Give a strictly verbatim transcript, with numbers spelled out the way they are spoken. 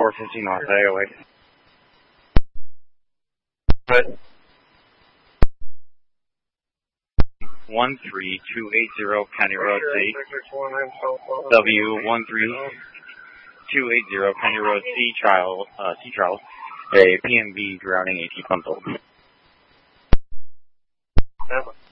four fifteen North Iowa. But one three two eight zero County Road C. W one three two eight zero County Road C. Trial. Uh, C Trial. A P M V drowning AT pump.